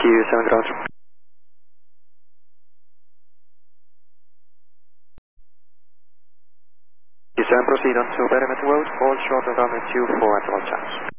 you, 7 ground. You 7 proceed on to perimeter road, hold short of runway 24 at all times.